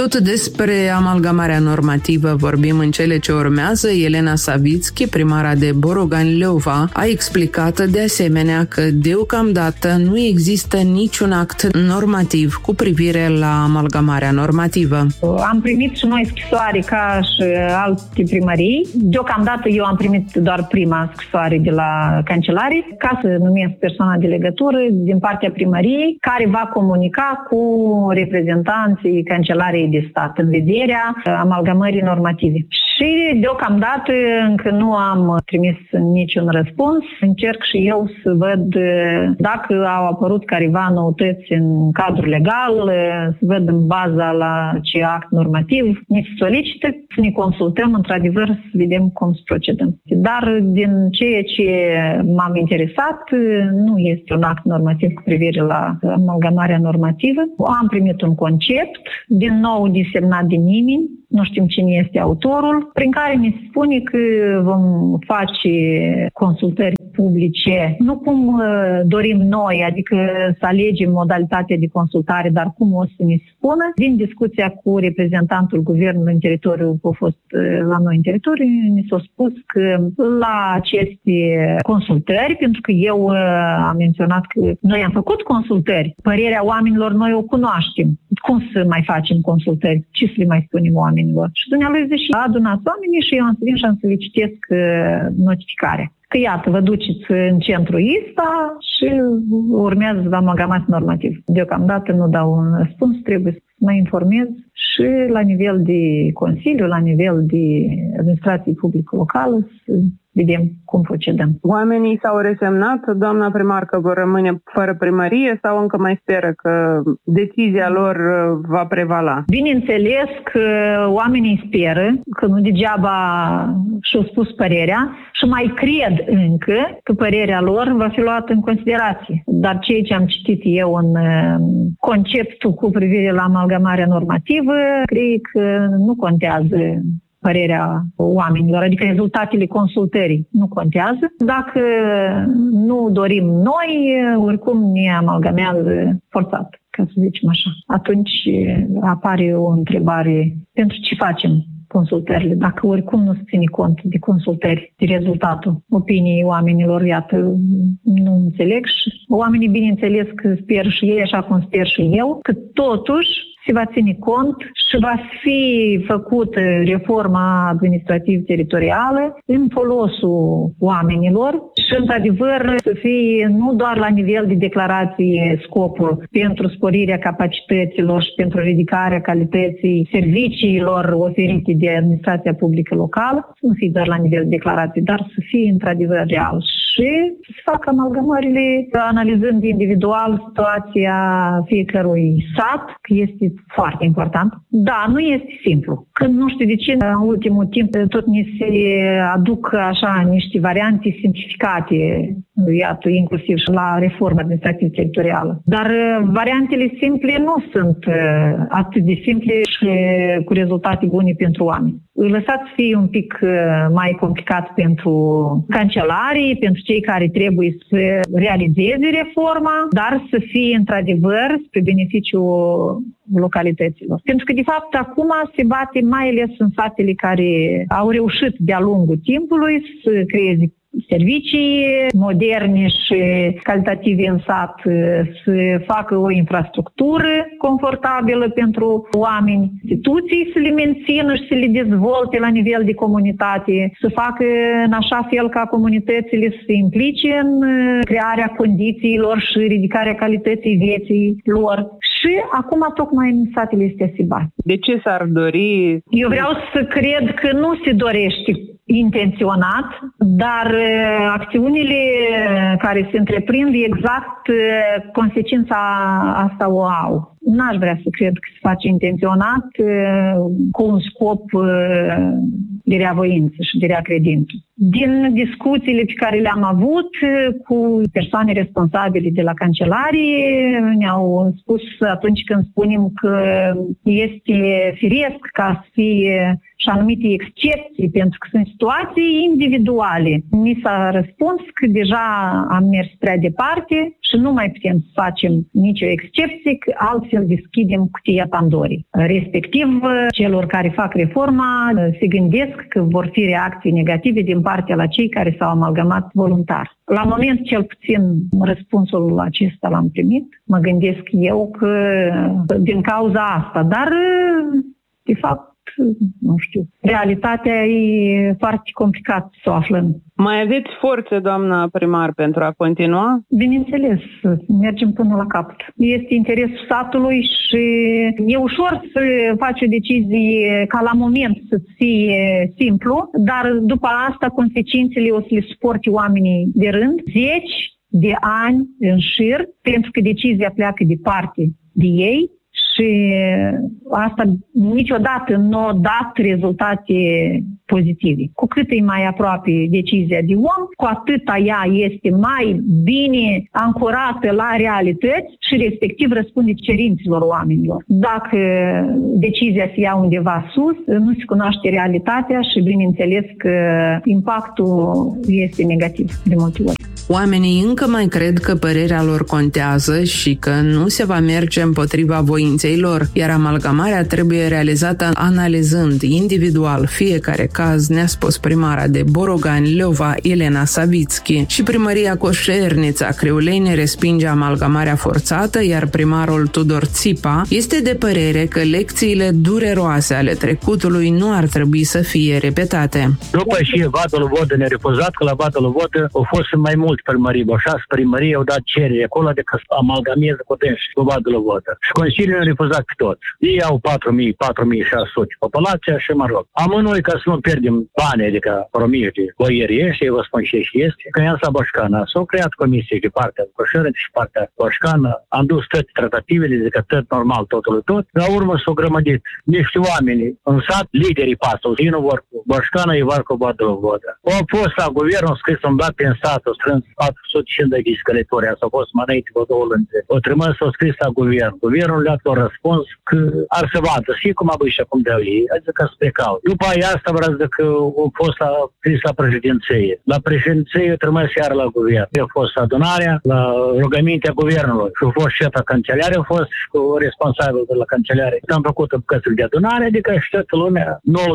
Tot despre amalgamarea normativă vorbim în cele ce urmează. Elena Savitski, primara de Borogan Leova, a explicat de asemenea că deocamdată nu există niciun act normativ cu privire la amalgamarea normativă. Am primit și noi scrisoare ca și alte primării. Deocamdată eu am primit doar prima scrisoare de la Cancelarie ca să numesc persoana de legătură din partea primăriei care va comunica cu reprezentanții Cancelariei de Stat în vederea amalgamării normative. Și deocamdată încă nu am trimis niciun răspuns. Încerc și eu să văd dacă au apărut careva noutăți în cadrul legal, să văd în baza la ce act normativ ne solicită, să ne consultăm într-adevăr să vedem cum să procedăm. Dar din ceea ce m-am interesat, nu este un act normativ cu privire la amalgamarea normativă. Am primit un concept, din nou desemnat de nimeni, nu știm cine este autorul, prin care ne spune că vom face consultări publice, nu cum dorim noi, adică să alegem modalitatea de consultare, dar cum o să ne spună. Din discuția cu reprezentantul guvernului în teritoriu, a fost la noi în teritoriu, ne s-a spus că la aceste consultări, pentru că eu am menționat că noi am făcut consultări, părerea oamenilor noi o cunoaștem. Cum să mai facem consultări? Ce să le mai spunem oamenilor? Și dumnealui zice, adunați oamenii și eu am să vin și am să le citesc notificarea. Că iată, vă duceți în centrul ăsta și urmează la amalgamați normativ. Deocamdată nu dau un răspuns, trebuie să mă informez și la nivel de Consiliu, la nivel de administrație publică locală, să vedem cum procedăm. Oamenii s-au resemnat, doamna primar, că vor rămâne fără primărie sau încă mai speră că decizia lor va prevala? Bineînțeles că oamenii speră, că nu degeaba și-au spus părerea și mai cred încă că părerea lor va fi luată în considerație. Dar ceea ce am citit eu în conceptul cu privire la amalgamarea normativă, cred că nu contează părerea oamenilor, adică rezultatele consultării nu contează. Dacă nu dorim noi, oricum ne amalgamează forțat, ca să zicem așa. Atunci apare o întrebare, pentru ce facem consultările, dacă oricum nu se ține cont de consultări, de rezultatul opiniei oamenilor, iată, nu înțeleg și oamenii bineînțeles că sper și ei, așa cum sper și eu, că totuși se va ține cont și va fi făcută reforma administrativ-teritorială în folosul oamenilor și, într-adevăr, să fie nu doar la nivel de declarație scopul pentru sporirea capacităților și pentru ridicarea calității serviciilor oferite de administrația publică locală, să nu fie doar la nivel de declarație, dar să fie, într-adevăr, real. Și să se facă amalgamările analizând individual situația fiecărui sat, că este foarte important. Da, nu este simplu. Când nu știu de ce, în ultimul timp, tot ni se aduc așa niște variante simplificate, iată, inclusiv și la reforma administrativ-teritorială. Dar variantele simple nu sunt atât de simple și cu rezultate bune pentru oameni. Lăsați să fie un pic mai complicat pentru cancelarii, pentru cei care trebuie să realizeze reforma, dar să fie într-adevăr spre beneficiul localităților. Pentru că, de fapt, acum se bate mai ales în satele care au reușit de-a lungul timpului să creeze servicii moderne și calitative în sat, să facă o infrastructură confortabilă pentru oameni, instituții să le mențină și să le dezvolte la nivel de comunitate, să facă în așa fel ca comunitățile să se implice în crearea condițiilor și ridicarea calității vieții lor. Și acum tocmai în satele astea se bat. De ce s-ar dori? Eu vreau să cred că nu se dorește intenționat, dar acțiunile care se întreprind exact consecința asta o au. N-aș vrea să cred că se face intenționat cu un scop de reavoință și de rea credință. Din discuțiile pe care le-am avut cu persoane responsabile de la Cancelarie, ne-au spus atunci când spunem că este firesc ca să fie și anumite excepții, pentru că sunt situații individuale. Mi s-a răspuns că deja am mers prea departe și nu mai putem să facem nicio excepție, că altfel deschidem cutia Pandorii. Respectiv, celor care fac reforma se gândesc că vor fi reacții negative din partea la cei care s-au amalgamat voluntar. La moment, cel puțin, răspunsul acesta l-am primit. Mă gândesc eu că din cauza asta, dar de fapt, nu știu, realitatea e foarte complicat să o aflăm. Mai aveți forțe, doamna primar, pentru a continua? Bineînțeles, mergem până la capăt. Este interesul satului și e ușor să faci o decizie ca la moment să fie simplu, dar după asta consecințele o să le suporte oamenii de rând, 10 de ani în șir, pentru că decizia pleacă departe de ei. Și asta niciodată nu a dat rezultate pozitive. Cu cât e mai aproape decizia de om, cu atâta ea este mai bine ancorată la realități și respectiv răspunde cerințelor oamenilor. Dacă decizia se ia undeva sus, nu se cunoaște realitatea și bineînțeles că impactul este negativ de multe ori. Oamenii încă mai cred că părerea lor contează și că nu se va merge împotriva voinței lor, iar amalgamarea trebuie realizată analizând individual fiecare caz, ne-a spus primara de Borogani Leova, Elena Savitski, și primăria Coșernița Criuleni respinge amalgamarea forțată, iar primarul Tudor Țipa este de părere că lecțiile dureroase ale trecutului nu ar trebui să fie repetate. După și Vadul Vodă ne-a refuzat, că la Vadul Vodă au fost mai mulți primării, o 6 primării au dat cerere acolo de că amalgameze cu dânsi cu Vadul Vodă. Și Consiliul ne-a refuzat pe toți. Ei au 4.600 populația și mă rog. Amândoi ca să nu pierdem bani, adică promiși de boierii ăștia, vă spun și este, că i-am la Boșcana. S-au creat comisii de partea Coșerniță și partea Boșcana, am dus toate tratativele, zic că tot normal, totul tot. La urmă s-au grămădit niște oameni în sat, liderii pasului, ei nu vor cu Boșcana, ei vor cu Vadul Vodă. Au fost la guvern, au scris un dat prin stat, au strâns 450 de scălători, asta a fost mai înainte cu 2 luni. O trimis, au scris la guvern. Guvernul le-a dat răspuns că ar să vadă, și cum a băi și acum de ei, adică că să precau. După aia asta vreau să că a fost scris la președinție. La președinție a trimis iar la guvern. A fost adunarea, la rugămintea guvernului. Și a fost șefa cancelare, a fost cu responsabil de la cancelare. Am făcut bucățul de adunare, adică și toată lumea,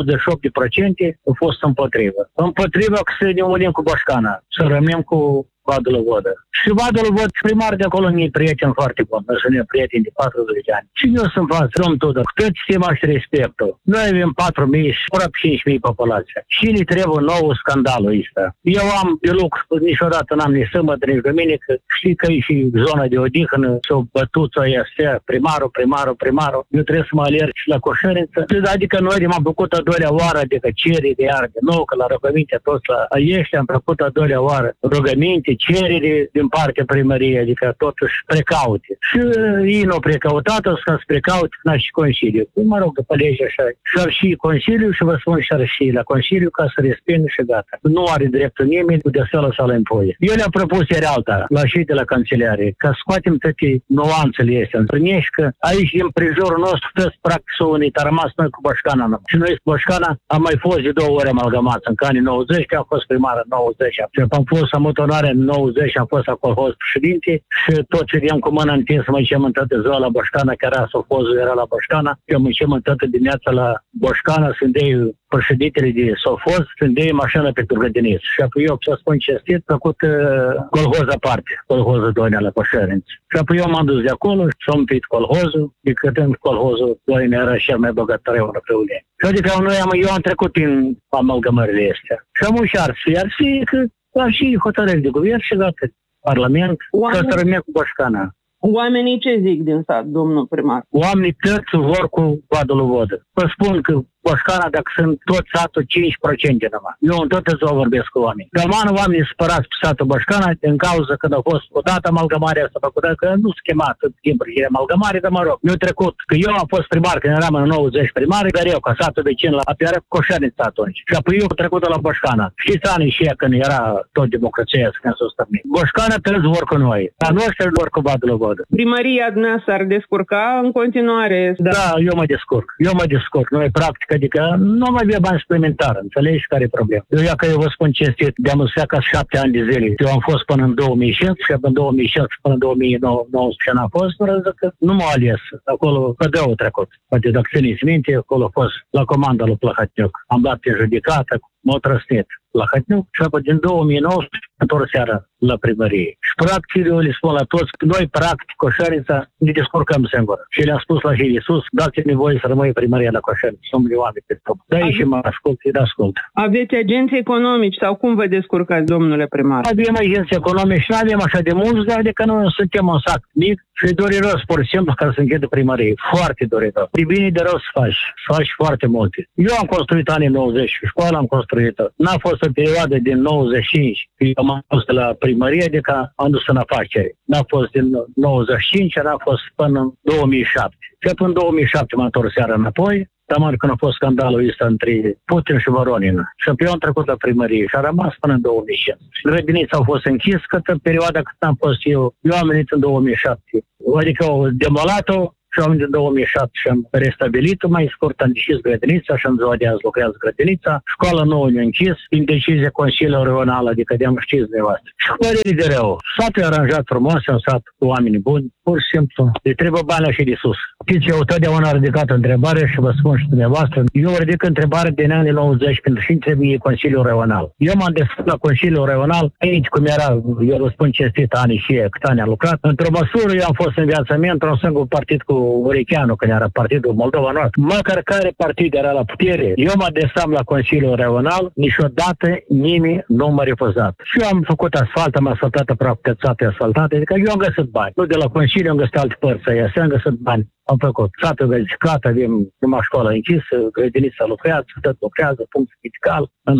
98% a fost împotrivă. Împotrivă că să ne unim cu Boșcana, să rămânem cu Vadul Vodă. Și Vadul Vodă, primar de acolo, ne-i prieten foarte bun. Noi suntem prieteni de 40 de ani. Și eu sunt față, rom tot, cu tot stima și respectul. Noi avem 4.000 și aproape 5.000 populație. Și ne trebuie nou scandalul ăsta. Eu am de lucru, niciodată n-am nici sâmbătă, nici duminică. Știi că e și zona de odihnă, s-o bătut, s-o iastea, primarul. Eu trebuie să mă alerg și la Coșerniță. Adică noi am făcut a doilea oară, adică cereri de iar de nou, că la rugăminte toți la ăștia am făcut a doilea oară rugăminte, cerere din partea primăriei, adică totuși precaute. Și ei nu au precautat, o să precaute până și Consiliul. Mă rog, după lege așa. Și-ar și Consiliul și vă spun și-ar și la Consiliu ca să respingă și gata. Nu are dreptul nimeni cu deseală să-l impune. Eu le-am propus ieri alta, la și de la cancelare, ca să scoatem toate nuanțele astea. Întâlnești că aici, din prejurul nostru, toți practic s-au unit, a rămas noi cu Boșcana. Și noi cu Boșcana am mai fost de 2 ori amalgamați. În anii 90, că am fost primară în 90. Și am fost amotonare în 90, am fost acolo fost președinte și toți vedeam cu mâna întinsă, mă ducem în toată ziua la Boșcana, chiar sovhozul era la Boșcana, eu mă ducem în toată dimineața la Boșcana, să îndei președintele de sovhoz, să îndei mașina pe grădiniță. Și apoi eu, să spun cinstit, făcut colhoz aparte, colhozul Doinea la Coșerniță. Și apoi eu m-am dus de acolo și am împit colhozul, de câtând colhozul Doinea era cel mai bogat tăreu la Criuleni. Și adică eu am trecut prin amalgamările astea. Și am ușat iar și că am și hotărâri de guvern și gata, Parlament, să rămâne cu Boșcana. Oamenii ce zic din sat, domnul primar? Oamenii toți vor cu Vadul Vodă. Vă spun că Boșcana, dacă sunt tot satul 5% numai. Eu în toată ziua vorbesc cu oameni. Rămână oamenii spărați pe satul Boșcana din cauza când a fost odată amalgamarea asta făcută, că nu se chema tot timpul de amalgamare, dar mă rog. Eu trecut, că eu am fost primar când eram în 90 primar, dar eu ca satul vecin la Apiară, Coșerniță atunci. Și apoi eu trecut la Boșcana. Știți anii și când era tot democrația când s-a stăpânit. Boșcana trebuie vor cu noi. Dar nu ăștia vor cu Vadul Vodă. Primăria dumneavoastră ar descurca în continuare? Da, eu mă descurc. Noi practic adică nu mai avea bani suplimentari, înțelegi care e problema. Eu vă spun cinstit, de-am uscat ca 7 ani de zile. Eu am fost până în 2005 și în 2006 până în 2019 n-a fost, că nu m-a ales. Acolo pădeau trecut. Poate dacă țineți minte, acolo a fost la comanda lui Plahotniuc. Am dat pe judecată, m-au trăsnit Plahotniuc și apoi din 2019 întors seara la primărie. Și practic eu le spun la toți că noi practic Coșărița ne descurcăm singur. Și le-am spus la cei de sus, dați-mi voie să rămâi primăria la Coșărița. Sunt milioane pe top. Da, și mă ascult, îi ascult. Aveți agenți economici sau cum vă descurcați, domnule primar? Avem agenți economici și nu avem așa de mulți, dar de că noi suntem un sac mic și dureros, pur și simplu, ca să închidă primărie. Foarte dureros. De bine de rău să faci foarte multe. Eu am construit anii 90 și școala am construit-o. N-a fost o perioadă din 95, când am fost la primărie, adică am dus în afaceri. N-a fost din 95, n-a fost până în 2007. Și până în 2007 m-am întors seara înapoi, dar când a fost scandalul ăsta între Putin și Voronin. Și eu am trecut la primărie și a rămas până în 2005. Grădinița au fost închis, câtă perioada cât am fost eu am venit în 2007. Adică au demolat-o și am venit în 2007 și am restabilit-o, mai scurt am deschis grădinița și în ziua de azi lucrează grădinița. Școala nouă ne-a închis, prin decizie Consiliului Regional, adică de-am știți de voastră. Și părere de rău. Satul e aranjat frumos, un sat cu oameni buni, pur și simplu. Le trebuie banii așa de sus. Știți, eu totdeauna am ridicat întrebare și vă spun și dumneavoastră, eu ridic întrebare din anii 90 pentru și trebuie Consiliul Regional. Eu m-am desfăcut la Consiliul Regional, aici cum era, eu vă spun cinstit anii și cât ani am lucrat. Într-o măsură eu am fost în viața mea într-un singur partid cu Urecheanu, când era partidul Moldova Nord. Măcar care partid era la putere, eu mă adresam la Consiliul Regional, niciodată nimeni nu m-a refuzat. Și eu am făcut asfalt, am asfaltat aproape pe țate asfaltate, adică eu am găsit bani. Nu de la Consiliu am găsit alte părți, am găsit bani. Am făcut. Satul verificat, avem numai școala închisă, grădinița lucrează, tot lucrează, punct medical. În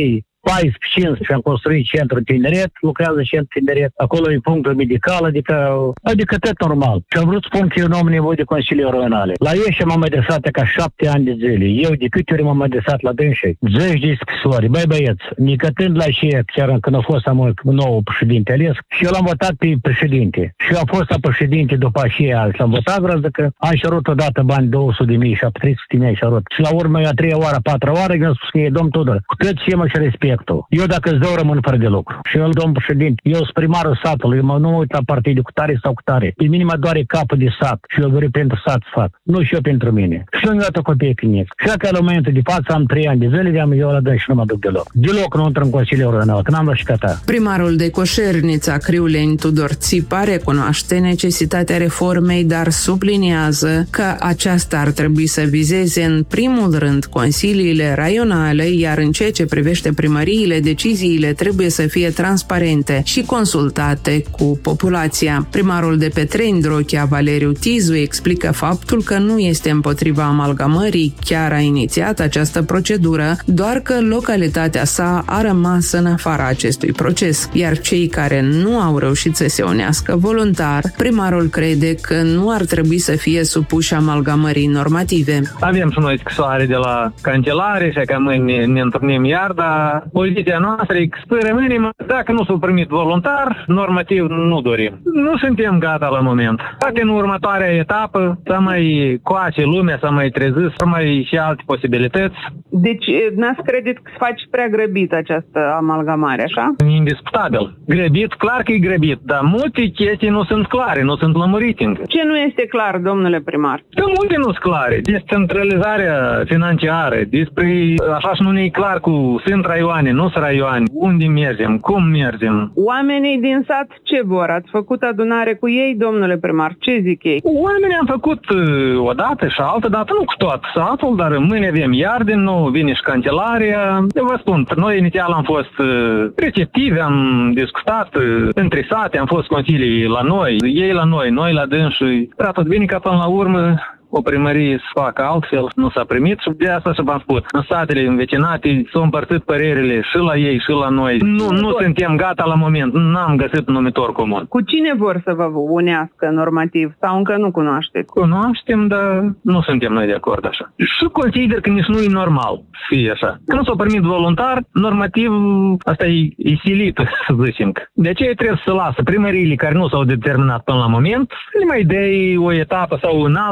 2014-15 am construit centru tineret, lucrează centru tineret. Acolo e punctul medical, adică tot normal. Și am vrut să spun că eu nu am nevoie de Consiliul Regional. La ei și m-am adresat ca 7 ani de zile. Eu de câte ori m-am adresat la dânsii? Zeci de scrisori. Băi băieți, nicătând la CIE, chiar când a fost nou președinte ales, și eu l-am votat pe președinte. Și eu am fost la președinte după aceea, l-am votat, vreau că am șerut odată bani 200.000 și 300.000 și șerut. Și la urmă, a 3 oară, 4 oară, eu am spus că e domn Tudor. Cu tot și și respectul. Eu dacă îți dau rămân fără de lucru. Și eu, domn președinte, eu sunt primarul satului, mă nu uit la partide cu tare sau cu tare. Pe mine mă doare capul de sat și eu vreau pentru sat să fac. Nu și eu pentru mine. Și eu îmi copii clinic. Și că la momentul de față am 3 ani de zile, eu la dă și nu mă duc deloc. Deloc nu intru în Consiliul Regional, că n-am la șicata. Primarul de Coșernița, Criuleni Tudor Țipa, recunoaște necesitatea reformei, dar subliniază că aceasta ar trebui să vizeze în primul rând consiliile raionale, iar în ceea ce privește primăriile, deciziile trebuie să fie transparente și consultate cu populația. Primarul de Petreni, Drochea, Valeriu Tizu, explică faptul că nu este împotriva amalgamării, chiar a inițiat această procedură, doar că localitatea sa a rămas în afara acestui proces, iar cei care nu au reușit să se unească voluntar, primarul crede că nu ar trebui să fie supuși amalgamării normative. Avem și noi scrisoare de la cancelare și că mâine ne întâlnim iar, dar poziția noastră e că rămânem, dacă nu s-au primit voluntar, normativ nu dorim. Nu suntem gata la moment. Poate în următoarea etapă să mai coace lumea, să mai trezesc, să mai și alte posibilități. Deci n-ați credeți că se face prea grăbit această amalgamare, așa? Indiscutabil. Grăbit, clar că e grăbit, dar multe chestii nu sunt clare, nu sunt lămurite încă. Ce nu este clar, domnule primar? Că multe nu sunt clare. Descentralizarea financiară, despre așa și nu e clar cu sunt raioane, nu sunt raioane, unde mergem, cum mergem. Oamenii din sat ce vor? Ați făcut adunare cu ei, domnule primar? Ce zic ei? Oamenii am făcut o dată și altă dată, nu cu tot satul, dar mâine avem iar din nou, vine și cancelaria. Eu vă spun, noi inițial am fost receptivi, am discutat între sate, am fost consilii la noi, ei la noi la dânsii. Dar tot bine ca până la urmă o primărie să facă altfel, nu s-a primit și de asta și v-am spus. În satele învecinate s-au împărțit părerile și la ei și la noi. Nu suntem gata la moment, n-am găsit numitor comun. Cu cine vor să vă unească normativ sau încă nu cunoașteți? Cunoaștem, dar nu suntem noi de acord așa. Și consider că nici nu e normal să fie așa. Că nu s-au primit voluntar, normativ asta e silit, să zicem. De aceea trebuie să lasă primăriile care nu s-au determinat până la moment, le mai dai o etapă sau în altă etapă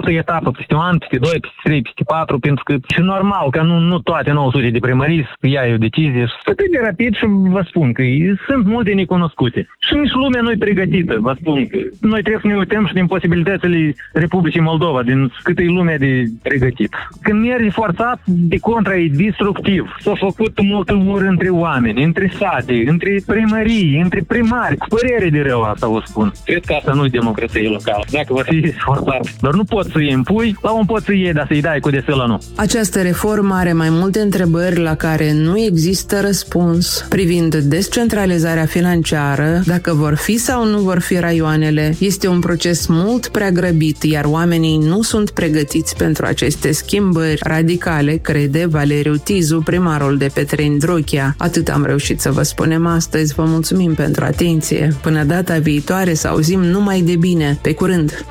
apă peste un an, peste 2, peste 3, peste 4, pentru că și normal că nu toate 900 de primării să ia o decizie. Atât de rapid și vă spun că sunt multe necunoscute. Și nici lumea nu e pregătită, vă spun că noi trebuie să ne uităm și din posibilitățile Republicii Moldova, din cât e lumea de pregătit. Când mergi forțat, de contra e destructiv. S-a făcut multe ori între oameni, între sate, între primării, între primari. Părere de rău asta o spun. Cred că asta nu e democrație locală. Dacă va fi forțat. Dar nu poți să îi impui, la un poți să iei, dar să-i dai cu desălă nu. Această reformă are mai multe întrebări la care nu există răspuns. Privind descentralizarea financiară, dacă vor fi sau nu vor fi raioanele, este un proces mult prea grăbit, iar oamenii nu sunt pregătiți pentru aceste schimbări radicale, crede Valeriu Tizu, primarul de Petreni Drochia. Atât am reușit să vă spunem astăzi. Vă mulțumim pentru atenție. Până data viitoare să auzim numai de bine. Pe curând!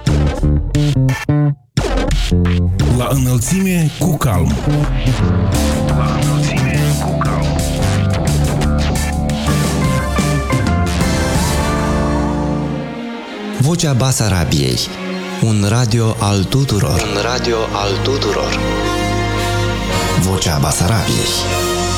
La înălțime cu calm. La înălțime cu calm. Vocea Basarabiei. Un radio al tuturor. Un radio al tuturor. Vocea Basarabiei.